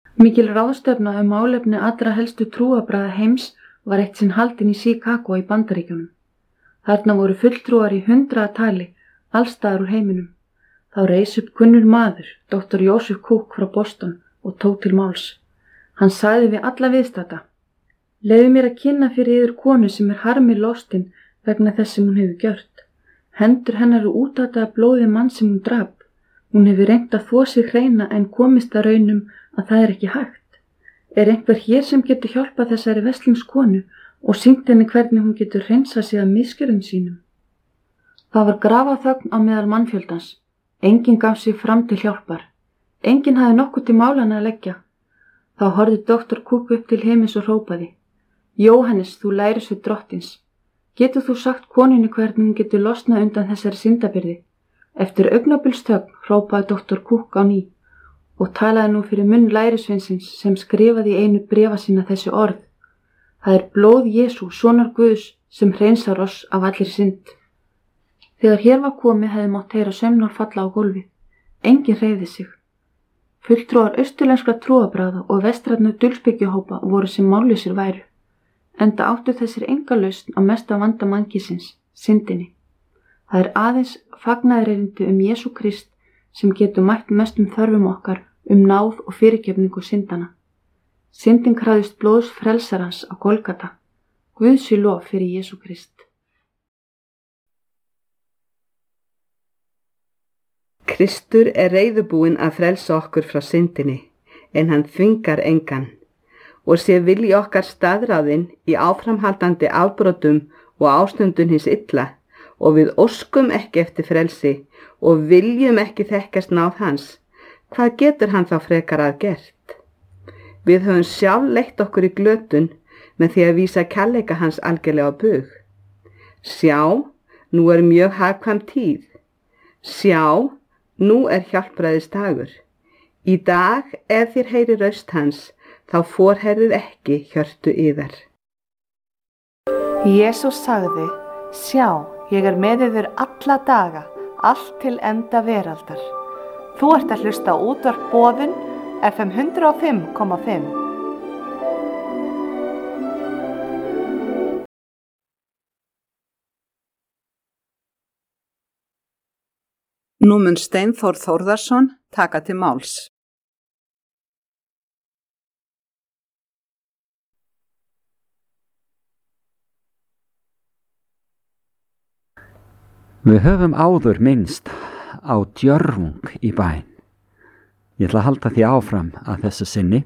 Mikil ráðstefna málefni allra helstu trúarbragða heims var eitt sinn haldin í Chicago í Bandaríkjunum. Þarna voru fulltrúar í 100 tali, allstaðar úr heiminum. Þá reis upp kunnur maður, Dr. Joseph Cook frá Boston, og tók til máls. Hann sagði við alla viðstadda: Leyfðu mér að kynna fyrir yður konu sem harmi lostin vegna þess sem hún hefur gjört. Hendur hennar eru útataðar blóði mann sem hún drap. Hún hefur reynt að þvo sig hreina en komist að raunum að það er ekki hægt. Er einhver hér sem getur hjálpað þessari veslingskonu og sýnt henni hvernig hún getur hreinsað sig af misgjörðum sínum? Það var grafaþögn á meðal mannfjöldans. Enginn gaf sig fram til hjálpar. Enginn hafði nokkuð til málanna að leggja. Þá horfði Dr. Cook upp til himins og hrópaði: Jóhannes, þú lærisveinn Drottins. Getur þú sagt konunni hvernig hún getur losnað undan þessari syndabyrði? Eftir augnabylsþögn hrópaði Dr. Cook á ný og talaði nú fyrir munn lærisveinsins sem skrifaði í einu bréfa sína þessi orð: Það er blóð Jesú, sonar Guðs, sem hreinsar oss af allri synd. Þegar hér var komið hefði mátt heyra saumnál falla á gólfið. Enginn hreyfði sig. Fulltrúar austurlenskra trúarbragða og vestrænna dulspyggjuhópa voru sem mállausir væru, enda áttu þessir enga lausn á mesta vanda mannkýsins, syndinni. Það er aðeins fagnaðarerindi Jesú Krist sem getur mætt mestum þörfum okkar náð og fyrirgefningu syndana. Syndin krafðist blóðs frelsarans á Golgata. Guð sé lof fyrir Jesú Krist. Kristur er reiðubúinn að frelsa okkur frá syndinni, en hann þvingar engan, og sé vilji okkar staðráðinn í áframhaldandi afbrotum og ástundun hins illa, og við óskum ekki eftir frelsi og viljum ekki þekkast náð hans, hvað getur hann þá frekar að gert? Við höfum sjálf leitt okkur í glötun með því að vísa kærleika hans algjörlega á bug. Sjá, nú er mjög hagkvæm tíð. Sjá, nú er hjálpræðis dagur. Í dag, ef þér heyri raust hans, þá forherðið ekki hjörtu yðar. Jesús sagði: Sjá, ég er með yður alla daga, allt til enda veraldar. Þú ert að hlusta á útvarp Boðun, FM 105,5. Nú mun Steinþór Þórðarson taka til máls. Við höfum áður minnst á djörfung í bæn. Ég ætla að halda því áfram að þessu sinni.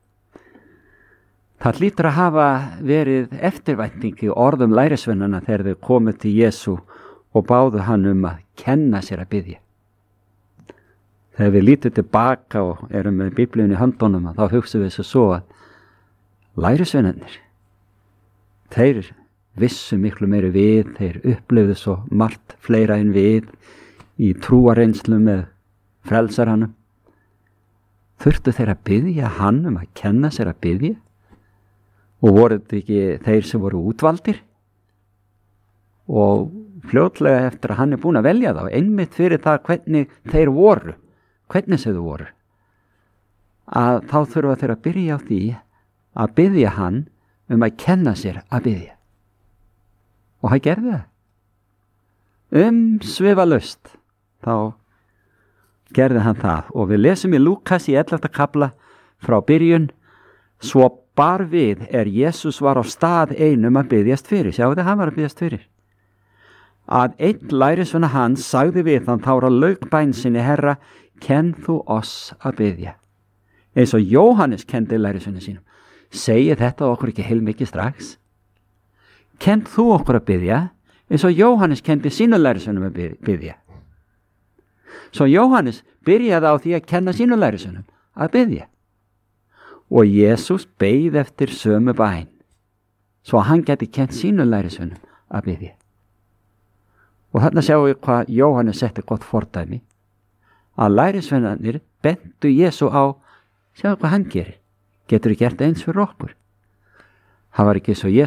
Það hlýtur að hafa verið eftirvænting í orðum lærisveinanna þegar þau komu til Jesú og báðu hann að kenna sér að biðja. Þegar við lítum tilbaka og erum með Biblíun í höndunum, þá hugsaum við svo að lærisveinarnir, þeir vissu miklu meiri við, þeir upplifðu svo margt fleira en við í trúareynslu með frelsaranum. Þurftu þeir að biðja hann að kenna sér að biðja? Og voru þetta ekki þeir sem voru útvaldir? Og fljótlega eftir að hann búinn að velja þá, einmitt fyrir það hvernig þeir voru, hvernig sem þau voru, að þá þurfa þeir að byrja á því að biðja hann að kenna sér að biðja. Og hann gerði það. Svifalaust þá gerði hann það, og við lesum í Lúkas í 11. kafla frá byrjun: Svo bar við Jesús var á stað einum að biðjast fyrir. Sjáu þið, hann var að biðjast fyrir. Að einn lærisveina hans sagði við hann þá lauk bæn sinni: Herra, kenn þú oss að biðja, eins og Jóhannes kenndi lærisveina sínum. Segir þetta okkur ekki heilmikið strax? Kenn þú okkur að biðja, eins og Jóhannes kendi sínu lærisveinum að biðja. Svo Jóhannes byrjaði á því að kenna sínu lærisveinum að biðja. Og Jesús beið eftir sömu bæn, svo hann geti kennt sínu lærisveinum að biðja. Og þarna sjáum við hvað Jóhannes setti gott fordæmi, að lærisveinarnir bentu Jesú á: sjáu hvað hann gerir, getur gert eins fyrir okkur. Það var ekki svo Jesús